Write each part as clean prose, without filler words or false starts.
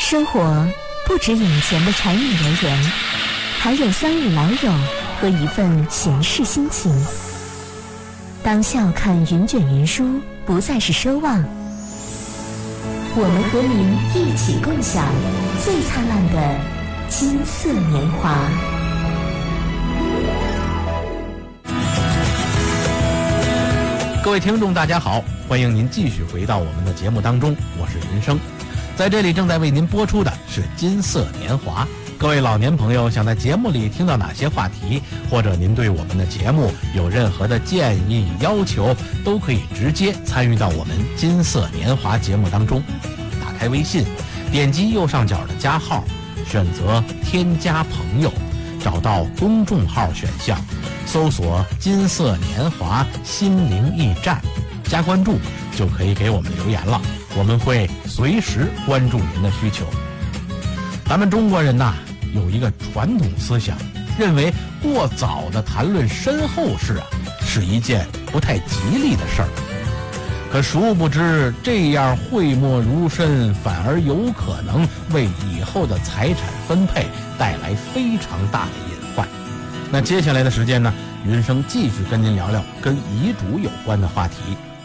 生活不止眼前的柴米油盐，还有三五老友和一份闲适心情。当笑看云卷云舒不再是奢望，我们和您一起共享最灿烂的金色年华。 各位听众大家好，欢迎您继续回到我们的节目当中，我是云生。在这里正在为您播出的是金色年华。各位老年朋友想在节目里听到哪些话题，或者您对我们的节目有任何的建议要求，都可以直接参与到我们金色年华节目当中。打开微信，点击右上角的加号，选择添加朋友，找到公众号选项，搜索金色年华心灵驿站，加关注就可以给我们留言了，我们会随时关注您的需求。咱们中国人呐，有一个传统思想，认为过早的谈论身后事啊，是一件不太吉利的事儿。可殊不知，这样讳莫如深，反而有可能为以后的财产分配带来非常大的隐患。那接下来的时间呢，云生继续跟您聊聊跟遗嘱有关的话题。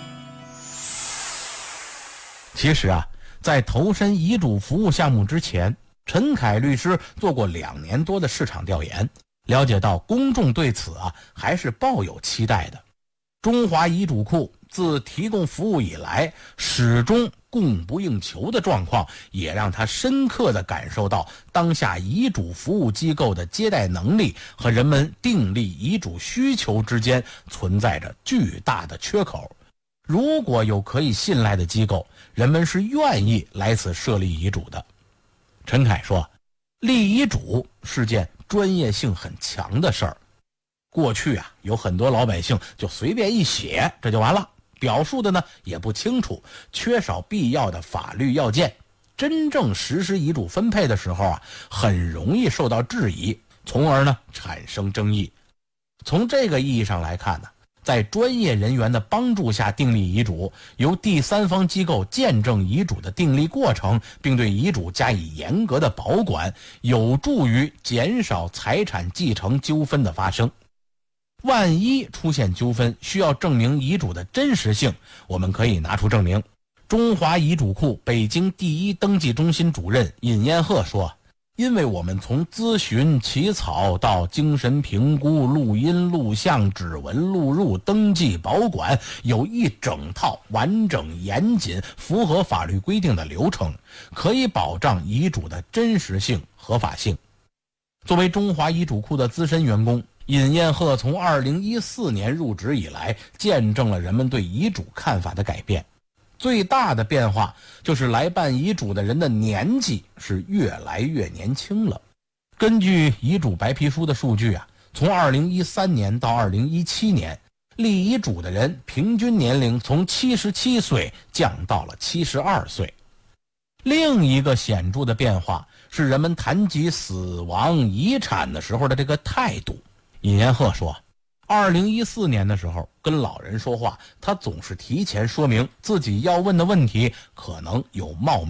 其实啊，在投身遗嘱服务项目之前，陈凯律师做过2年多的市场调研，了解到公众对此啊还是抱有期待的。中华遗嘱库自提供服务以来，始终供不应求的状况，也让他深刻地感受到当下遗嘱服务机构的接待能力和人们订立遗嘱需求之间存在着巨大的缺口。如果有可以信赖的机构，人们是愿意来此设立遗嘱的。陈凯说，立遗嘱是件专业性很强的事儿。过去啊，有很多老百姓就随便一写，这就完了，表述的呢也不清楚，缺少必要的法律要件。真正实施遗嘱分配的时候啊，很容易受到质疑，从而呢产生争议。从这个意义上来看呢，在专业人员的帮助下订立遗嘱，由第三方机构见证遗嘱的订立过程，并对遗嘱加以严格的保管，有助于减少财产继承纠纷的发生。万一出现纠纷，需要证明遗嘱的真实性，我们可以拿出证明。中华遗嘱库北京第一登记中心主任尹彦鹤说，因为我们从咨询起草到精神评估、录音录像、指纹录入、登记保管，有一整套完整严谨符合法律规定的流程，可以保障遗嘱的真实性合法性。作为中华遗嘱库的资深员工，尹彦鹤从2014年入职以来，见证了人们对遗嘱看法的改变。最大的变化就是来办遗嘱的人的年纪是越来越年轻了。根据遗嘱白皮书的数据啊，从2013年到2017年，立遗嘱的人平均年龄从77岁降到了72岁。另一个显著的变化是人们谈及死亡遗产的时候的这个态度。尹彦鹤说，2014年的时候跟老人说话，他总是提前说明自己要问的问题可能有冒